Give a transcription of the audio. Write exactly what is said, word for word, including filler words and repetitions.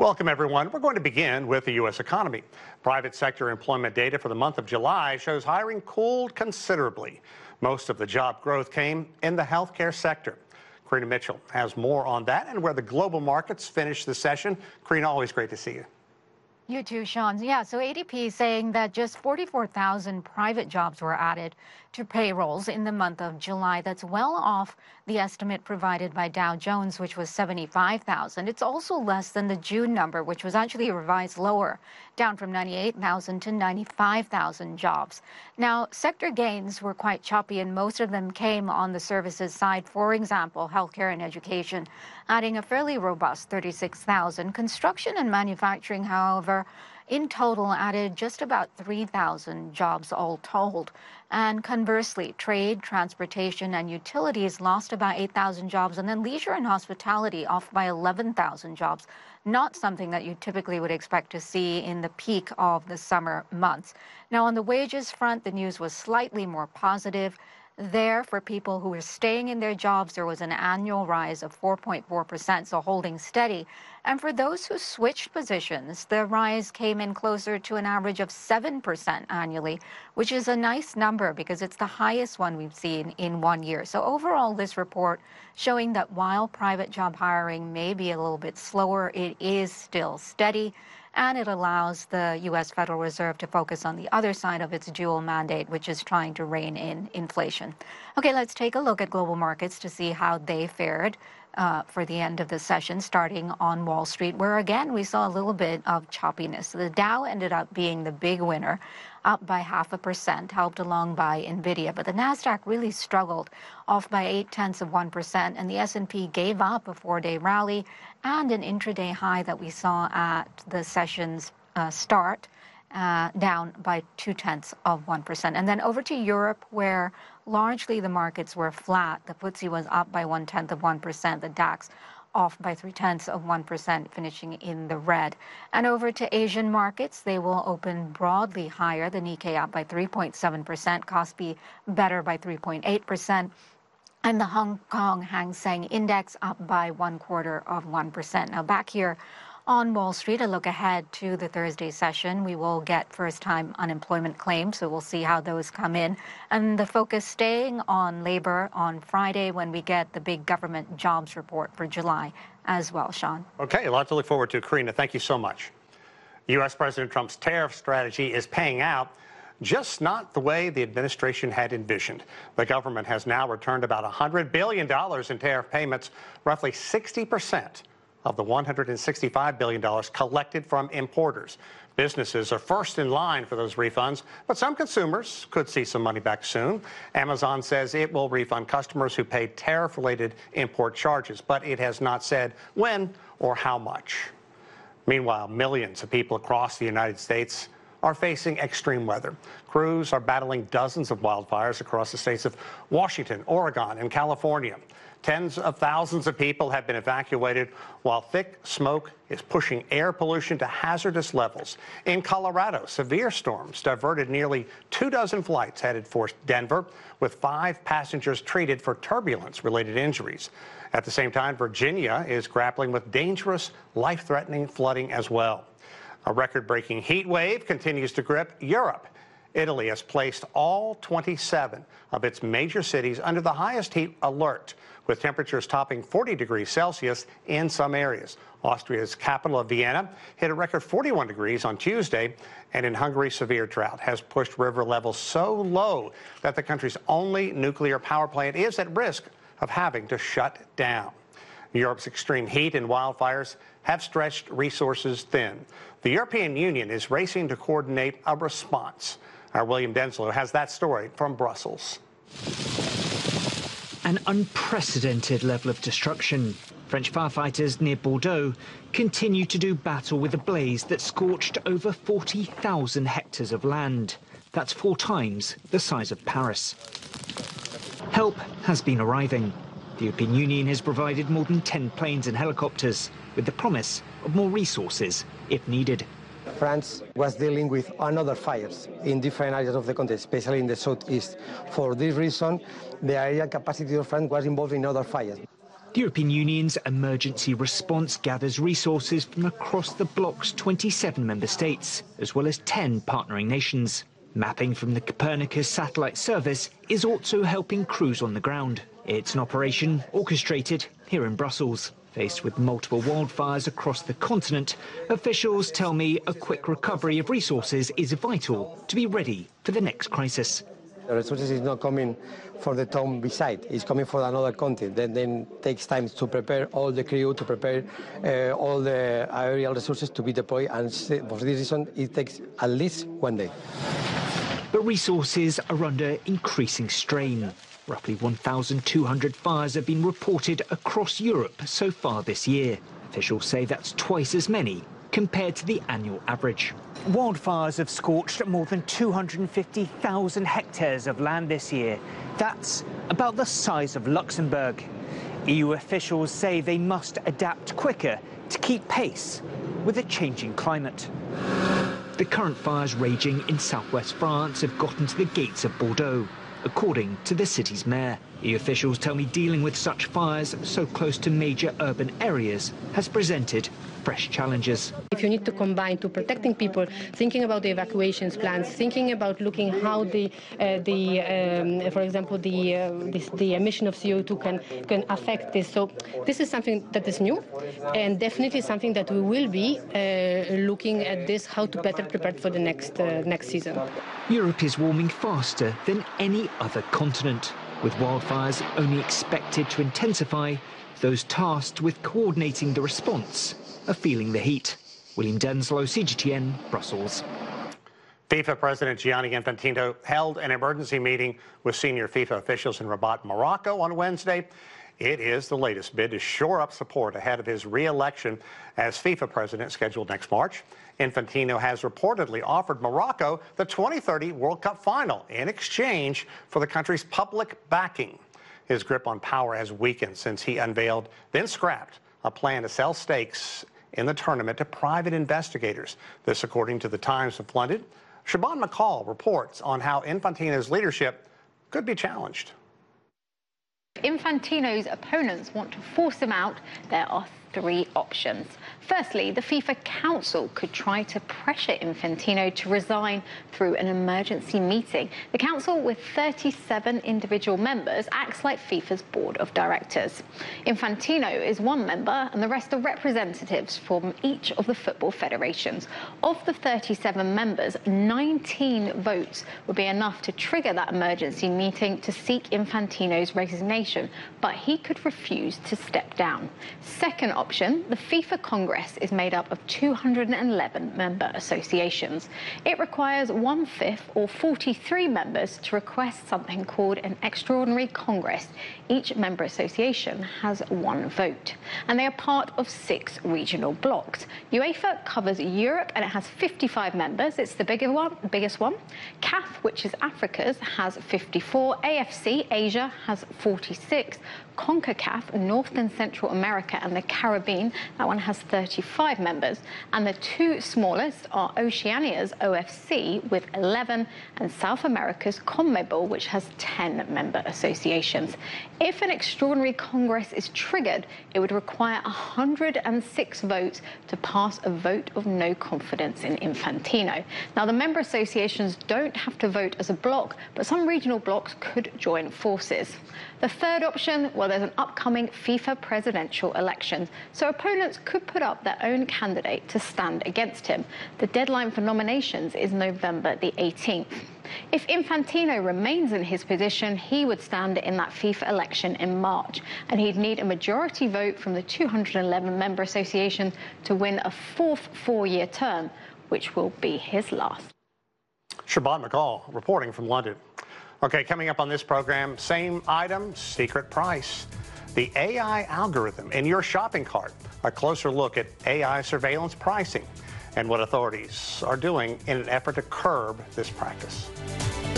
Welcome, everyone. We're going to begin with the U S economy. Private sector employment data for the month of July shows hiring cooled considerably. Most of the job growth came in the healthcare sector. Karina Mitchell has more on that and where the global markets finished the session. Karina, always great to see you. You too, Sean. Yeah, so A D P is saying that just forty-four thousand private jobs were added to payrolls in the month of July. That's well off the estimate provided by Dow Jones, which was seventy-five thousand. It's also less than the June number, which was actually revised lower, down from ninety-eight thousand to ninety-five thousand jobs. Now, sector gains were quite choppy, and most of them came on the services side. For example, healthcare and education, adding a fairly robust thirty-six thousand. Construction and manufacturing, however, in total added just about three thousand jobs all told. And conversely, trade, transportation, and utilities lost about eight thousand jobs, and then leisure and hospitality off by eleven thousand jobs. Not something that you typically would expect to see in the peak of the summer months. Now, on the wages front, the news was slightly more positive. There, for people who were staying in their jobs, there was an annual rise of four point four percent, so holding steady. And for those who switched positions, the rise came in closer to an average of seven percent annually, which is a nice number because it's the highest one we've seen in one year. So overall, this report showing that while private job hiring may be a little bit slower, it is still steady. And it allows the U S Federal Reserve to focus on the other side of its dual mandate, which is trying to rein in inflation. Okay, let's take a look at global markets to see how they fared uh, for the end of the session, starting on Wall Street, where again we saw a little bit of choppiness. The Dow ended up being the big winner, up by half a percent, helped along by NVIDIA. But the Nasdaq really struggled, off by eight tenths of one percent, and the S and P gave up a four-day rally and an intraday high that we saw at the session's uh, start, uh, down by two tenths of one percent. And then over to Europe, where largely the markets were flat. The F T S E was up by one tenth of one percent. The DAX off by three tenths of one percent, finishing in the red. And over to Asian markets, they will open broadly higher. The Nikkei up by three point seven percent, Kospi better by three point eight percent. And the Hong Kong Hang Seng Index up by one quarter of one percent. Now back here on Wall Street, a look ahead to the Thursday session. We will get first-time unemployment claims, so we'll see how those come in. And the focus staying on labor on Friday when we get the big government jobs report for July as well, Sean. Okay, a lot to look forward to. Karina, thank you so much. U S President Trump's tariff strategy is paying out, just not the way the administration had envisioned. The government has now returned about one hundred billion dollars in tariff payments, roughly sixty percent of the one hundred sixty-five billion dollars collected from importers. Businesses are first in line for those refunds, but some consumers could see some money back soon. Amazon says it will refund customers who paid tariff-related import charges, but it has not said when or how much. Meanwhile, millions of people across the United States are facing extreme weather. Crews are battling dozens of wildfires across the states of Washington, Oregon, and California. Tens of thousands of people have been evacuated while thick smoke is pushing air pollution to hazardous levels. In Colorado, severe storms diverted nearly two dozen flights headed for Denver, with five passengers treated for turbulence-related injuries. At the same time, Virginia is grappling with dangerous, life-threatening flooding as well. A record-breaking heat wave continues to grip Europe. Italy has placed all twenty-seven of its major cities under the highest heat alert, with temperatures topping forty degrees Celsius in some areas. Austria's capital of Vienna hit a record forty-one degrees on Tuesday, and in Hungary, severe drought has pushed river levels so low that the country's only nuclear power plant is at risk of having to shut down. Europe's extreme heat and wildfires have stretched resources thin. The European Union is racing to coordinate a response. Our William Denslow has that story from Brussels. An unprecedented level of destruction. French firefighters near Bordeaux continue to do battle with a blaze that scorched over forty thousand hectares of land. That's four times the size of Paris. Help has been arriving. The European Union has provided more than ten planes and helicopters, with the promise of more resources if needed. France was dealing with another fires in different areas of the country, especially in the southeast. For this reason, the area capacity of France was involved in other fires. The European Union's emergency response gathers resources from across the bloc's twenty-seven member states, as well as ten partnering nations. Mapping from the Copernicus satellite service is also helping crews on the ground. It's an operation orchestrated here in Brussels. Faced with multiple wildfires across the continent, officials tell me a quick recovery of resources is vital to be ready for the next crisis. The resources is not coming for the town beside, it's coming for another country. Then then takes time to prepare all the crew, to prepare uh, all the aerial resources to be deployed, and for this reason it takes at least one day. But resources are under increasing strain. Roughly one thousand two hundred fires have been reported across Europe so far this year. Officials say that's twice as many compared to the annual average. Wildfires have scorched more than two hundred fifty thousand hectares of land this year. That's about the size of Luxembourg. E U officials say they must adapt quicker to keep pace with a changing climate. The current fires raging in southwest France have gotten to the gates of Bordeaux, according to the city's mayor. E U officials tell me dealing with such fires so close to major urban areas has presented fresh challenges. If you need to combine to protecting people, thinking about the evacuations plans, thinking about looking how the, uh, the um, for example, the, uh, this, the emission of C O two can, can affect this. So this is something that is new, and definitely something that we will be uh, looking at this, how to better prepare for the next, uh, next season. Europe is warming faster than any other continent, with wildfires only expected to intensify. Those tasked with coordinating the response are feeling the heat. William Denslow, C G T N, Brussels. FIFA President Gianni Infantino held an emergency meeting with senior FIFA officials in Rabat, Morocco on Wednesday. It is the latest bid to shore up support ahead of his re-election as FIFA president scheduled next March. Infantino has reportedly offered Morocco the twenty thirty World Cup final in exchange for the country's public backing. His grip on power has weakened since he unveiled, then scrapped, a plan to sell stakes in the tournament to private investigators. This according to the Times of London. Siobhan McCall reports on how Infantino's leadership could be challenged. Infantino's opponents want to force him out. There are three options. Firstly, the FIFA Council could try to pressure Infantino to resign through an emergency meeting. The Council, with thirty-seven individual members, acts like FIFA's board of directors. Infantino is one member, and the rest are representatives from each of the football federations. Of the thirty-seven members, nineteen votes would be enough to trigger that emergency meeting to seek Infantino's resignation, but he could refuse to step down. Second option, the FIFA Congress is made up of two hundred eleven member associations. It requires one-fifth or forty-three members to request something called an extraordinary Congress. Each member association has one vote, and they are part of six regional blocks. UEFA covers Europe, and it has fifty-five members. It's the bigger one, biggest one. C A F, which is Africa's, has fifty-four. A F C, Asia, has forty-six. CONCACAF, North and Central America and the Caribbean, that one has thirty-five members. And the two smallest are Oceania's O F C with eleven and South America's CONMEBOL, which has ten member associations. If an extraordinary Congress is triggered, it would require one hundred six votes to pass a vote of no confidence in Infantino. Now, the member associations don't have to vote as a bloc, but some regional blocs could join forces. The third option, well, there's an upcoming FIFA presidential election, so opponents could put up their own candidate to stand against him. The deadline for nominations is November the eighteenth. If Infantino remains in his position, he would stand in that FIFA election in March, and he'd need a majority vote from the two hundred eleven member association to win a fourth four-year term, which will be his last. Siobhan McCall reporting from London. Okay, coming up on this program, same item, secret price. The A I algorithm in your shopping cart. A closer look at A I surveillance pricing and what authorities are doing in an effort to curb this practice.